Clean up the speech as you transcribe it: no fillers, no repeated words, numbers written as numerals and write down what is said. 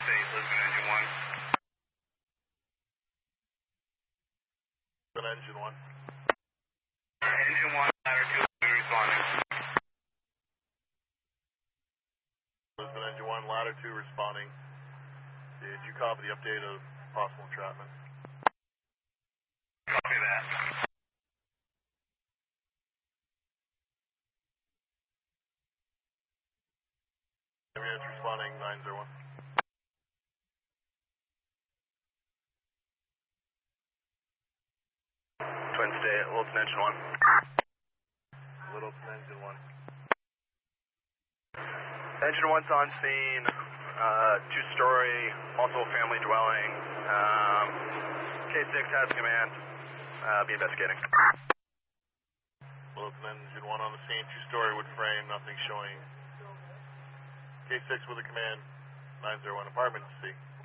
State, listen, engine 1. Listen, engine 1. Engine 1, ladder 2, responding. Listen, engine 1, ladder 2 responding. Did you copy the update of possible entrapment? Copy that. Units responding 901. Twin State, Littleton, engine 1. Littleton, engine 1. Engine 1's on scene, two-story, multiple family dwelling. K6 has command, be investigating. Littleton, engine 1 on the scene, two-story wood frame, nothing showing. K6 with a command, 901, apartment C.